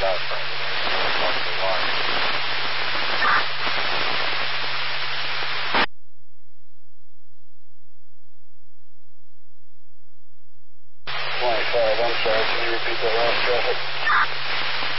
out front. Along the line. 25, I'm sorry, can you repeat that last traffic?